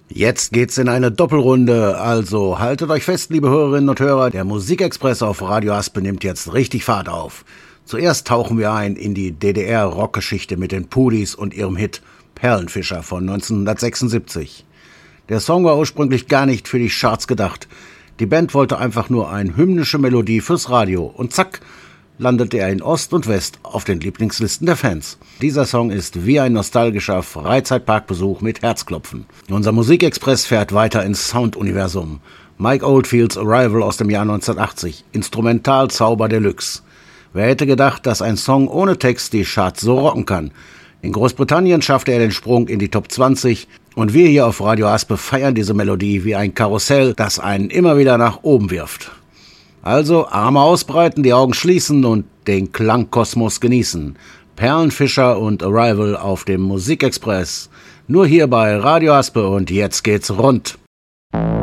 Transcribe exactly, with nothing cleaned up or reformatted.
Jetzt geht's in eine Doppelrunde, also haltet euch fest, liebe Hörerinnen und Hörer, der Musikexpress auf Radio Aspe nimmt jetzt richtig Fahrt auf. Zuerst tauchen wir ein in die D D R-Rockgeschichte mit den Pulis und ihrem Hit Perlenfischer von neunzehnhundertsechsundsiebzig. Der Song war ursprünglich gar nicht für die Charts gedacht. Die Band wollte einfach nur eine hymnische Melodie fürs Radio und zack, landete er in Ost und West auf den Lieblingslisten der Fans. Dieser Song ist wie ein nostalgischer Freizeitparkbesuch mit Herzklopfen. Unser Musikexpress fährt weiter ins Sounduniversum. Mike Oldfields Arrival aus dem Jahr neunzehnhundertachtzig, Instrumentalzauber Deluxe. Wer hätte gedacht, dass ein Song ohne Text die Charts so rocken kann? In Großbritannien schaffte er den Sprung in die Top zwanzig und wir hier auf Radio Aspe feiern diese Melodie wie ein Karussell, das einen immer wieder nach oben wirft. Also Arme ausbreiten, die Augen schließen und den Klangkosmos genießen. Perlenfischer und Arrival auf dem Musikexpress. Nur hier bei Radio Aspe und jetzt geht's rund.